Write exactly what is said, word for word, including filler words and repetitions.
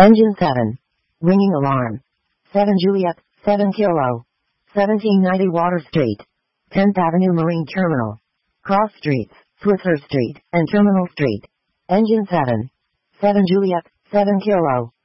Engine seven. Ringing alarm. seven Juliet, seven Kilo. seventeen ninety Water Street. tenth Avenue Marine Terminal. Cross Streets, Switzer Street, and Terminal Street. Engine seven. seven Juliet, seven Kilo.